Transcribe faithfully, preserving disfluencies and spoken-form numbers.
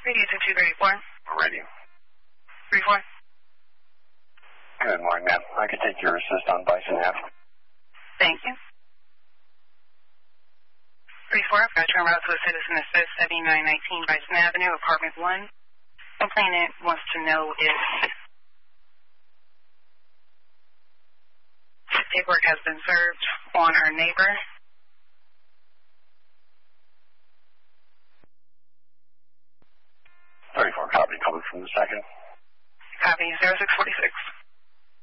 Radio two two three four. Radio. three four. Good morning, ma'am. I could take your assist on Bison Ave. Thank you. three four, I've got your route to a citizen assist, seventy-nine nineteen Bison Avenue, apartment one. Complainant wants to know if paperwork has been served on her neighbor. thirty-four, copy, coming from the second. Copy, zero six four six.